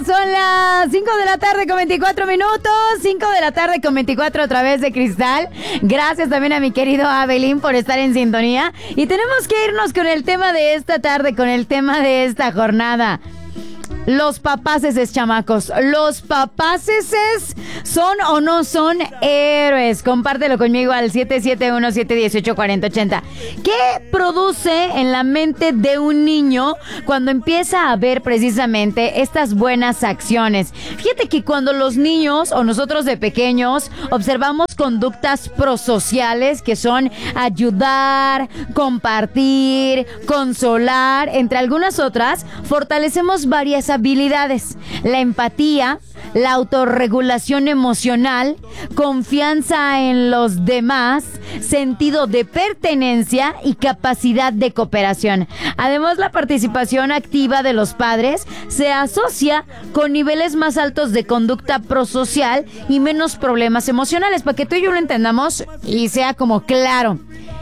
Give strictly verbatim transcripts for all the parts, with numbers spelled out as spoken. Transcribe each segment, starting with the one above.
Son las cinco de la tarde con veinticuatro minutos. cinco de la tarde con veinticuatro a través de Cristal. Gracias también a mi querido Abelín por estar en sintonía. Y tenemos que irnos con el tema de esta tarde, con el tema de esta jornada. Los papaceses, chamacos. Los papaceses son o no son héroes. Compártelo conmigo al siete siete uno, siete uno ocho, cuatro cero ocho cero. ¿Qué produce en la mente de un niño cuando empieza a ver precisamente estas buenas acciones? Fíjate que cuando los niños o nosotros de pequeños observamos conductas prosociales que son ayudar, compartir, consolar, entre algunas otras, fortalecemos varias habilidades: la empatía, la autorregulación emocional, confianza en los demás, sentido de pertenencia y capacidad de cooperación. Además, la participación activa de los padres se asocia con niveles más altos de conducta prosocial y menos problemas emocionales, para que tú y yo lo entendamos y sea como claro.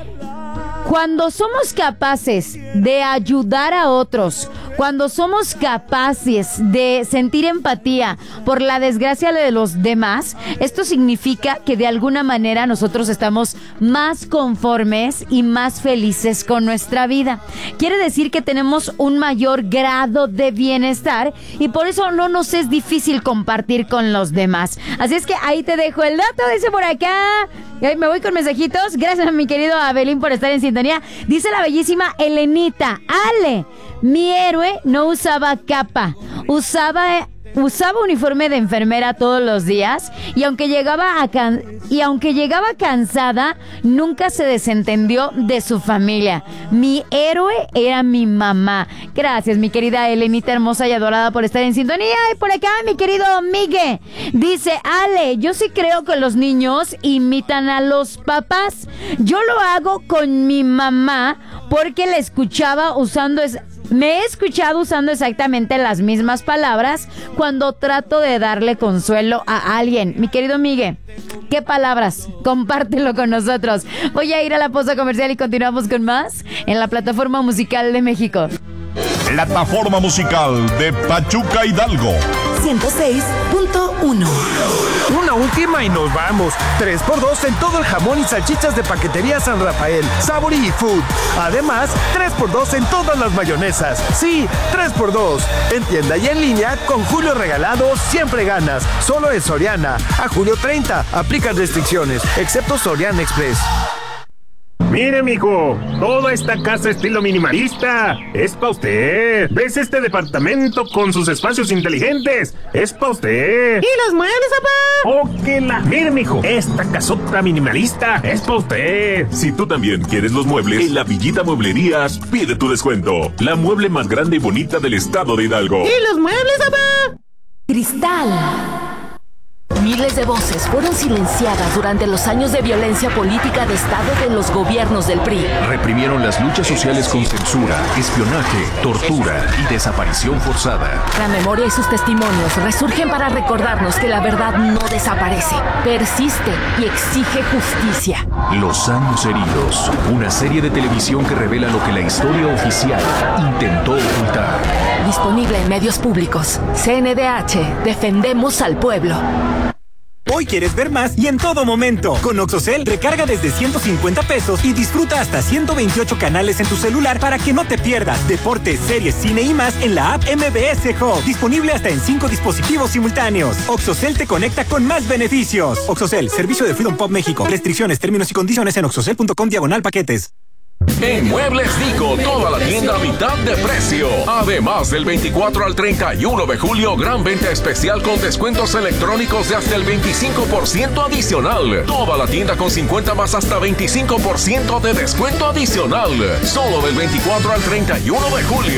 Cuando somos capaces de ayudar a otros, cuando somos capaces de sentir empatía por la desgracia de los demás, esto significa que de alguna manera nosotros estamos más conformes y más felices con nuestra vida. Quiere decir que tenemos un mayor grado de bienestar y por eso no nos es difícil compartir con los demás. Así es que ahí te dejo el dato, dice por acá. Me voy con mensajitos. Gracias a mi querido Abelín por estar en sintonía. Dice la bellísima Elenita: Ale, mi héroe no usaba capa, usaba... Usaba uniforme de enfermera todos los días y aunque llegaba a can- y aunque llegaba cansada, nunca se desentendió de su familia. Mi héroe era mi mamá. Gracias, mi querida Elenita hermosa y adorada, por estar en sintonía. Y por acá, mi querido Miguel dice: Ale, yo sí creo que los niños imitan a los papás. Yo lo hago con mi mamá porque la escuchaba usando... Es- Me he escuchado usando exactamente las mismas palabras cuando trato de darle consuelo a alguien. Mi querido Miguel, ¿qué palabras? Compártelo con nosotros. Voy a ir a la pausa comercial y continuamos con más en la Plataforma Musical de México. Plataforma Musical de Pachuca Hidalgo. ciento seis punto uno. Una última y nos vamos. tres por dos en todo el jamón y salchichas de Paquetería San Rafael, Sabor y Food. Además, tres por dos en todas las mayonesas. Sí, tres por dos. En tienda y en línea, con Julio Regalado siempre ganas. Solo en Soriana. A julio treinta. Aplican restricciones, excepto Soriana Express. Mire, mijo, toda esta casa estilo minimalista es pa' usted. ¿Ves este departamento con sus espacios inteligentes? Es pa' usted. ¿Y los muebles, papá? ¡Oh, que la! Mire, mijo, esta casota minimalista es pa' usted. Si tú también quieres los muebles, en la Villita Mueblerías pide tu descuento. La mueble más grande y bonita del estado de Hidalgo. ¿Y los muebles, papá? Cristal. Miles de voces fueron silenciadas durante los años de violencia política de Estado de los gobiernos del P R I. Reprimieron las luchas sociales con censura, espionaje, tortura y desaparición forzada. La memoria y sus testimonios resurgen para recordarnos que la verdad no desaparece, persiste y exige justicia. Los años heridos, una serie de televisión que revela lo que la historia oficial intentó ocultar. Disponible en medios públicos. C N D H, defendemos al pueblo. Hoy quieres ver más y en todo momento. Con Oxocel, recarga desde ciento cincuenta pesos y disfruta hasta ciento veintiocho canales en tu celular para que no te pierdas deportes, series, cine y más en la app M B S Hub. Disponible hasta en cinco dispositivos simultáneos. Oxocel te conecta con más beneficios. Oxocel, servicio de Freedom Pop México. Restricciones, términos y condiciones en oxocel punto com diagonal paquetes. En Muebles Dico, toda la tienda a mitad de precio. Además, del veinticuatro al treinta y uno de julio, gran venta especial con descuentos electrónicos de hasta el veinticinco por ciento adicional. Toda la tienda con cincuenta más hasta veinticinco por ciento de descuento adicional. Solo del veinticuatro al treinta y uno de julio.